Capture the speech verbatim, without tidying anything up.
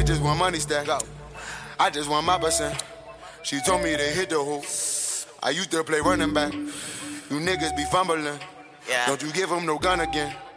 just want money stack. Go. I just want my percent. She told me to hit the hoop. I used to play running back. You niggas be fumbling. Yeah. Don't you give them no gun again.